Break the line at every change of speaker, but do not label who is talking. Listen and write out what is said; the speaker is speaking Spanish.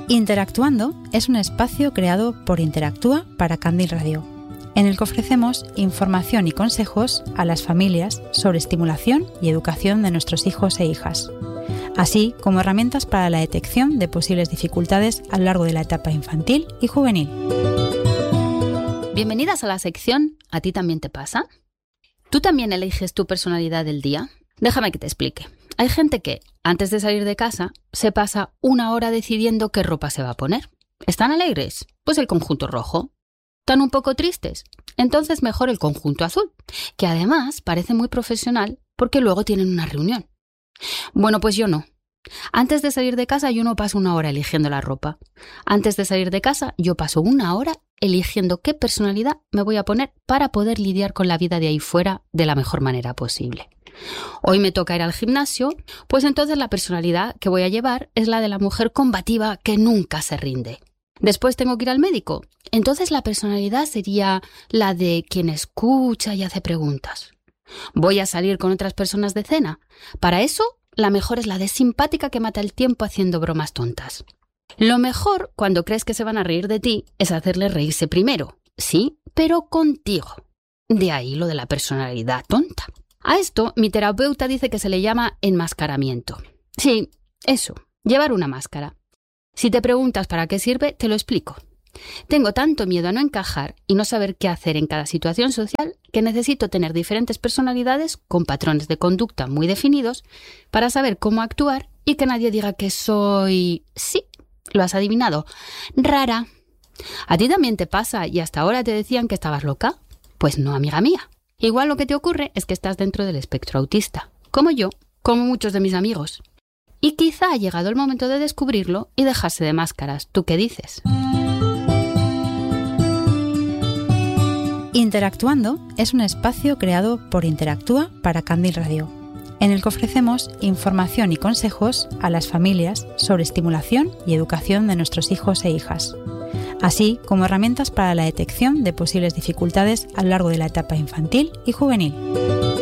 Interactuando es un espacio creado por Interactúa para Candil Radio, en el que ofrecemos información y consejos a las familias sobre estimulación y educación de nuestros hijos e hijas, así como herramientas para la detección de posibles dificultades a lo largo de la etapa infantil y juvenil.
Bienvenidas a la sección ¿A ti también te pasa? ¿Tú también eliges tu personalidad del día? Déjame que te explique. Hay gente que, antes de salir de casa, se pasa 1 hora decidiendo qué ropa se va a poner. ¿Están alegres? Pues el conjunto rojo. ¿Están un poco tristes? Entonces mejor el conjunto azul, que además parece muy profesional porque luego tienen una reunión. Bueno, pues yo no. Antes de salir de casa yo no paso 1 hora eligiendo la ropa. Antes de salir de casa yo paso 1 hora eligiendo qué personalidad me voy a poner para poder lidiar con la vida de ahí fuera de la mejor manera posible. Hoy me toca ir al gimnasio, pues entonces la personalidad que voy a llevar es la de la mujer combativa que nunca se rinde. Después tengo que ir al médico, entonces la personalidad sería la de quien escucha y hace preguntas. Voy a salir con otras personas de cena. Para eso, la mejor es la de simpática que mata el tiempo haciendo bromas tontas. Lo mejor, cuando crees que se van a reír de ti, es hacerles reírse primero. Sí, pero contigo. De ahí lo de la personalidad tonta. A esto, mi terapeuta dice que se le llama enmascaramiento. Sí, eso, llevar una máscara. Si te preguntas para qué sirve, te lo explico. Tengo tanto miedo a no encajar y no saber qué hacer en cada situación social que necesito tener diferentes personalidades con patrones de conducta muy definidos para saber cómo actuar y que nadie diga que soy... Sí, lo has adivinado. Rara. ¿A ti también te pasa y hasta ahora te decían que estabas loca? Pues no, amiga mía. Igual lo que te ocurre es que estás dentro del espectro autista, como yo, como muchos de mis amigos. Y quizá ha llegado el momento de descubrirlo y dejarse de máscaras. ¿Tú qué dices?
Interactuando es un espacio creado por Interactúa para Candil Radio, en el que ofrecemos información y consejos a las familias sobre estimulación y educación de nuestros hijos e hijas, así como herramientas para la detección de posibles dificultades a lo largo de la etapa infantil y juvenil.